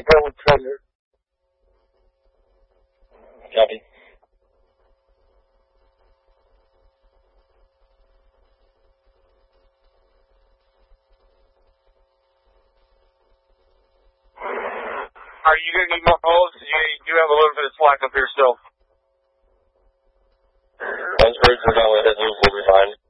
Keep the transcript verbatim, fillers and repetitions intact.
go with Thunder. Copy. Are you going to need more holes? You, you do have a little bit of slack up here still. Once birds are done with it, will be fine.